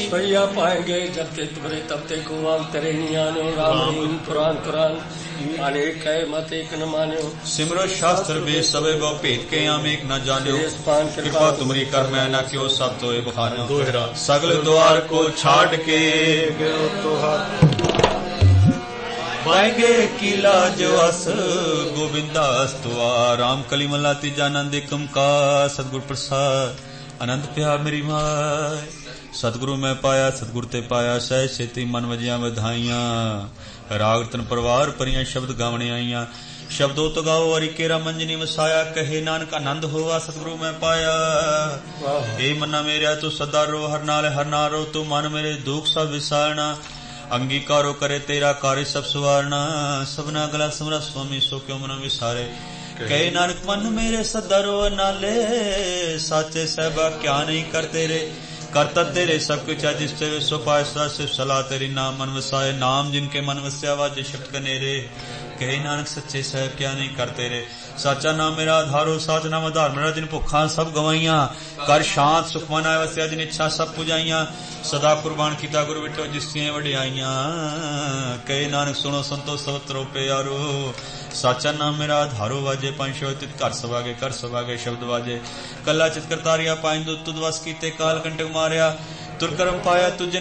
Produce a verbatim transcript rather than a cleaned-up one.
भैया पाएंगे जब ते तुम्हारे तब ते को आम तेरे नहीं आने राम रहीम कुरान कुरान अनेक है मत एक न मान्यो सिमरो शास्त्र बे सबे बहु भेद के आम एक न जान्यो कृपा तुमरी कर मैं न क्यों सब तो बखानो सगल द्वार को छाड़ के पाएंगे किला जो अस गोविंदास तुआ राम कली मल्ला तीजा नंद एकम का सतगुर प्रसाद आनंद प्या मेरी माय सतगुरु मैं पाया सतगुर ते पाया सह छेती मन वजिया वधाइया राग तन परवार परियां शब्द गावने आईया शब्दों तो गाओ अरि केरा मंजनी वसाया कहे नानक आनंद होवा सतगुरु मैं पाया ए मना मेरा तू सदा रो हर नाल हर नारो तू मन मेरे दुख सब विसारना अंगीकारो करे तेरा कार्य सब सुवारना सबना गला समरा स्वामी सो क्यों मन विसारे कहे नानक मन मेरे सदा रो नाले साचे सहबा क्या नहीं करते रे करता तेरे सब कुछ है जिससे सो पाए सिर्फ सलाह तेरी नाम मन वसाए नाम जिनके मन वस्या वाजे शब्द कनेरे कहे नानक सच्चे साहब क्या नहीं करते रे साचा नाम मेरा आधारो साच नाम आधार मेरा जिन भुखा सब गवाइया कर शांत सुख मनाए वस्या जिन इच्छा सब पुजाइया सदा कुर्बान किता गुरु विठो जिसकी वडियाइया कहे नानक सुनो संतो सब तरोपे यारो साचा नाम मेरा आधारो वाजे पंचो तित कर सवागे कर सवागे शब्द वाजे कला चित करतारिया पाइंदो तुद वस कीते काल कंटक मारिया तुर करम पाया तुझे